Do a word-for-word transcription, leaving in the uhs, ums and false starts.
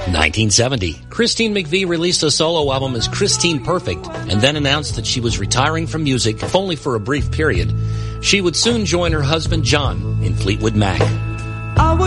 nineteen seventy, Christine McVie released a solo album as Christine Perfect and then announced that she was retiring from music, if only for a brief period. She would soon join her husband John in Fleetwood Mac. I